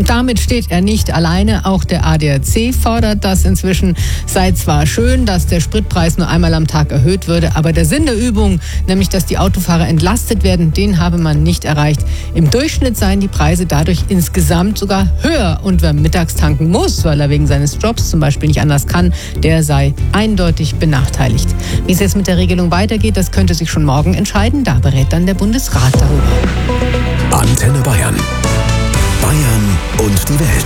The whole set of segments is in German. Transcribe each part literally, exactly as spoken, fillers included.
Und damit steht er nicht alleine. Auch der A D A C fordert das inzwischen. Sei zwar schön, dass der Spritpreis nur einmal am Tag erhöht würde, aber der Sinn der Übung, nämlich dass die Autofahrer entlastet werden, den habe man nicht erreicht. Im Durchschnitt seien die Preise dadurch insgesamt sogar höher. Und wer mittags tanken muss, weil er wegen seines Jobs zum Beispiel nicht anders kann, der sei eindeutig benachteiligt. Wie es jetzt mit der Regelung weitergeht, das könnte sich schon morgen entscheiden. Da berät dann der Bundesrat darüber. Antenne Bayern. Bayern und die Welt.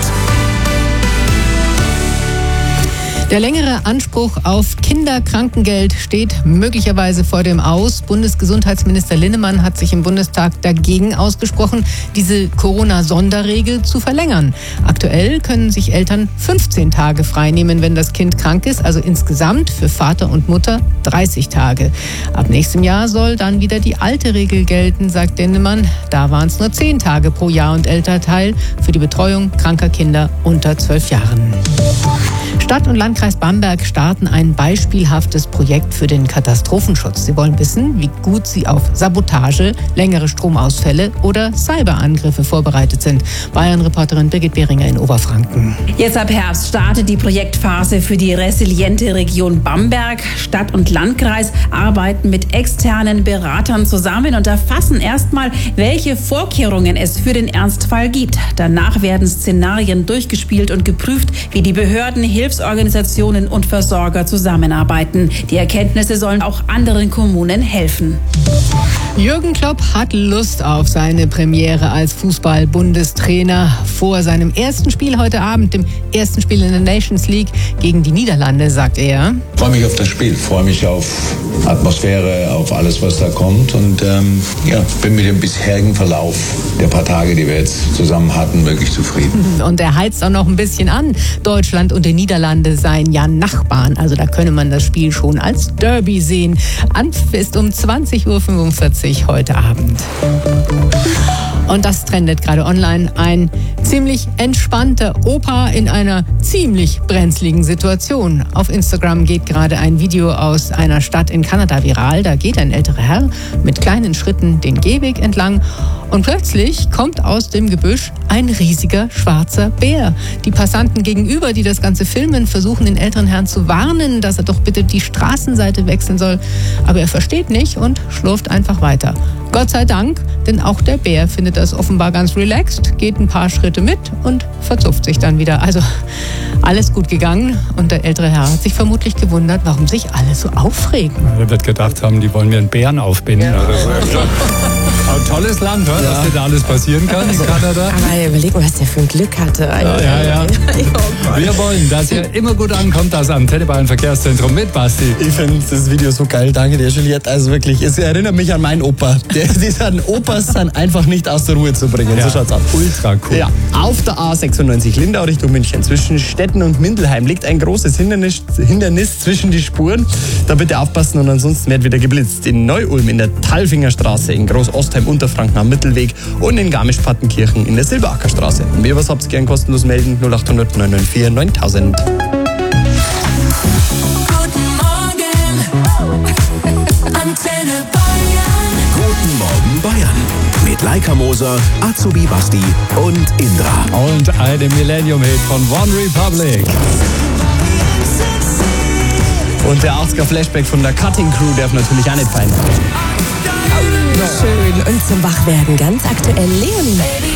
Der längere Anspruch auf Kinderkrankengeld steht möglicherweise vor dem Aus. Bundesgesundheitsminister Linnemann hat sich im Bundestag dagegen ausgesprochen, diese Corona-Sonderregel zu verlängern. Aktuell können sich Eltern fünfzehn Tage freinehmen, wenn das Kind krank ist, also insgesamt für Vater und Mutter dreißig Tage. Ab nächstem Jahr soll dann wieder die alte Regel gelten, sagt Linnemann. Da waren es nur zehn Tage pro Jahr und Elternteil für die Betreuung kranker Kinder unter zwölf Jahren. Stadt und Landkreis Bamberg starten ein beispielhaftes Projekt für den Katastrophenschutz. Sie wollen wissen, wie gut sie auf Sabotage, längere Stromausfälle oder Cyberangriffe vorbereitet sind. Bayern-Reporterin Birgit Behringer in Oberfranken. Jetzt ab Herbst startet die Projektphase für die resiliente Region Bamberg. Stadt und Landkreis arbeiten mit externen Beratern zusammen und erfassen erstmal, welche Vorkehrungen es für den Ernstfall gibt. Danach werden Szenarien durchgespielt und geprüft, wie die Behörden, Hilfsorganisationen und Versorger zusammenarbeiten. Die Erkenntnisse sollen auch anderen Kommunen helfen. Jürgen Klopp hat Lust auf seine Premiere als Fußball-Bundestrainer. Vor seinem ersten Spiel heute Abend, dem ersten Spiel in der Nations League gegen die Niederlande, sagt er: Ich freue mich auf das Spiel, freue mich auf Atmosphäre, auf alles, was da kommt. Und ähm, ja, bin mit dem bisherigen Verlauf der paar Tage, die wir jetzt zusammen hatten, wirklich zufrieden. Und er heizt auch noch ein bisschen an. Deutschland und die Niederlande seien ja Nachbarn. Also da könne man das Spiel schon als Derby sehen. Anpfiff ist um zwanzig Uhr fünfundvierzig heute Abend. Und das trendet gerade online. Ein ziemlich entspannter Opa in einer ziemlich brenzligen Situation. Auf Instagram geht gerade ein Video aus einer Stadt in Kanada viral. Da geht ein älterer Herr mit kleinen Schritten den Gehweg entlang und plötzlich kommt aus dem Gebüsch ein riesiger schwarzer Bär. Die Passanten gegenüber, die das Ganze filmen, versuchen den älteren Herrn zu warnen, dass er doch bitte die Straßenseite wechseln soll. Aber er versteht nicht und schlurft einfach weiter. Gott sei Dank, denn auch der Bär findet das offenbar ganz relaxed, geht ein paar Schritte mit und verzupft sich dann wieder. Also alles gut gegangen und der ältere Herr hat sich vermutlich gewundert, warum sich alle so aufregen. Er wird gedacht haben, die wollen mir einen Bären aufbinden ja. oder so. Aber tolle Land, oder? Ja. Was denn da alles passieren kann in Kanada. Aber überleg mal, was der für ein Glück hatte. Ja, ja, ja. Oh, wir wollen, dass ihr immer gut ankommt, das Antenne Bayern Verkehrszentrum mit Basti. Ich finde das Video so geil, danke dir, Juliette. Also wirklich, es erinnert mich an meinen Opa. Der, die sind Opas sind einfach nicht aus der Ruhe zu bringen. Ja. So schaut's aus. Ultra cool. Ja, auf der A sechsundneunzig Lindau Richtung München zwischen Stetten und Mindelheim liegt ein großes Hindernis, Hindernis zwischen die Spuren. Da bitte aufpassen und ansonsten wird wieder geblitzt. In Neu-Ulm in der Talfingerstraße, in Groß-Ostheim, Unterfranken am Mittelweg und in Garmisch-Partenkirchen in der Silberackerstraße. Und wer was habt, gern kostenlos melden null acht hundert neun neun vier neuntausend. Guten Morgen, Antenne Bayern. Guten Morgen Bayern. Mit Laika Moser, Azubi Basti und Indra. Und eine Millennium-Hit von One Republic. Und der achtziger-Flashback von der Cutting Crew darf natürlich auch nicht feiern. Schön. Und zum Wachwerden ganz aktuell Leonie.